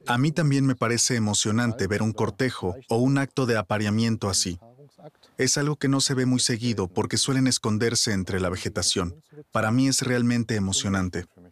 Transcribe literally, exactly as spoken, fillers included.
A mí también me parece emocionante ver un cortejo o un acto de apareamiento así. Es algo que no se ve muy seguido porque suelen esconderse entre la vegetación. Para mí es realmente emocionante.